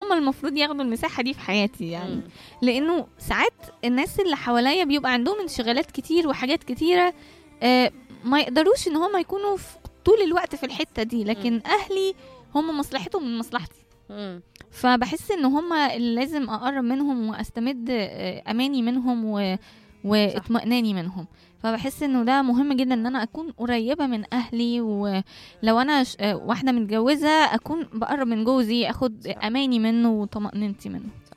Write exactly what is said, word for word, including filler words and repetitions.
هم المفروض ياخدوا المساحة دي في حياتي يعني. لأنه ساعات الناس اللي حواليا بيبقى عندهم انشغالات كتير وحاجات كتيرة آه ما يقدروش ان هم يكونوا طول الوقت في الحتة دي، لكن م. أهلي هم مصلحتهم من مصلحتي. م. فبحس ان هم اللي لازم أقرب منهم وأستمد أماني منهم و... واطمئناني منهم. فبحس انه ده مهم جدا ان انا اكون قريبة من اهلي، ولو انا واحدة متجوزة اكون بقرب من جوزي، اخد اماني منه وطمأنينتي منه.